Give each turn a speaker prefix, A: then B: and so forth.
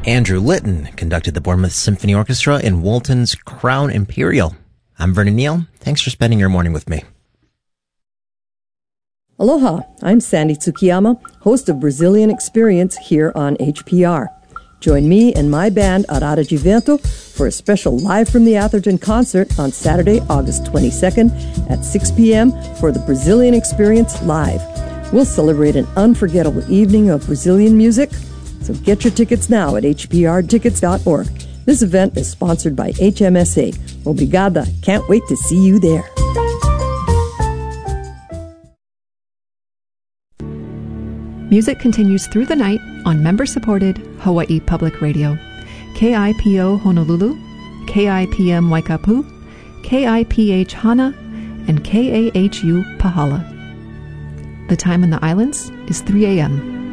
A: Andrew Litton conducted the Bournemouth Symphony Orchestra in Walton's Crown Imperial. I'm Vernon Neal. Thanks for spending your morning with me.
B: Aloha, I'm Sandy Tsukiyama, host of Brazilian Experience here on HPR. Join me and my band Arara de Vento for a special Live from the Atherton concert on Saturday, August 22nd at 6 p.m. for the Brazilian Experience Live. We'll celebrate an unforgettable evening of Brazilian music, so get your tickets now at hprtickets.org. This event is sponsored by HMSA. Obrigada. Can't wait to see you there.
C: Music continues through the night on member-supported Hawaii Public Radio. KIPO Honolulu, KIPM Waikapu, KIPH Hana, and KAHU Pahala. The time in the islands is 3 a.m.